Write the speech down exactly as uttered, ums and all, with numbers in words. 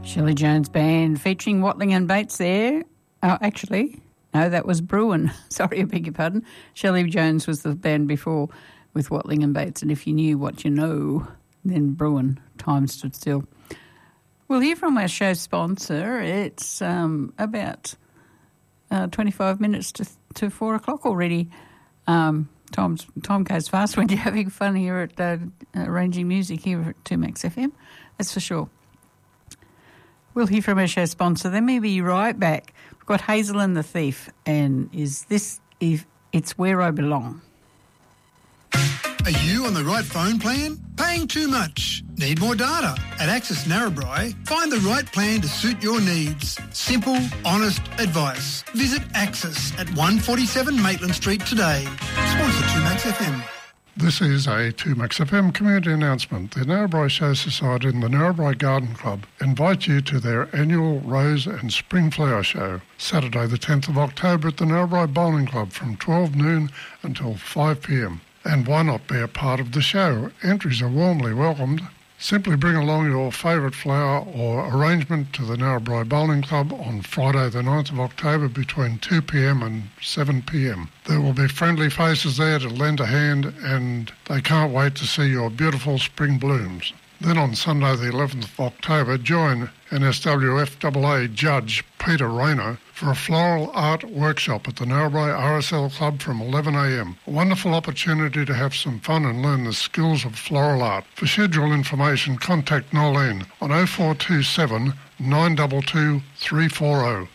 Shelley Jones Band featuring Watling and Bates there. Oh, actually, no, that was Bruin. Sorry, I beg your pardon. Shelley Jones was the band before with Watling and Bates, and if you knew what you know, then Bruin, Time Stood Still. We'll hear from our show sponsor. It's um, about uh, twenty-five minutes to to four o'clock already. Um, Time's, time goes fast when you're having fun here at uh, arranging music here at two Max F M, that's for sure. We'll hear from our show sponsor. Then we'll be right back. We've got Hazel and the Thief, and is this if it's Where I Belong. Are you on the right phone plan? Paying too much? Need more data? At Access Narrabri, find the right plan to suit your needs. Simple, honest advice. Visit Access at one forty-seven Maitland Street today. Sponsor two Max F M. This is a two Max F M community announcement. The Narrabri Show Society and the Narrabri Garden Club invite you to their annual Rose and Spring Flower Show, Saturday the tenth of October at the Narrabri Bowling Club from twelve noon until five p m. And why not be a part of the show? Entries are warmly welcomed. Simply bring along your favourite flower or arrangement to the Narrabri Bowling Club on Friday the ninth of October between two p m and seven p m. There will be friendly faces there to lend a hand, and they can't wait to see your beautiful spring blooms. Then on Sunday the eleventh of October, join N S W F A A Judge Peter Rayner for a floral art workshop at the Narrabri R S L Club from eleven a m. A wonderful opportunity to have some fun and learn the skills of floral art. For schedule information, contact Nolene on oh four two seven, nine two two, three four oh.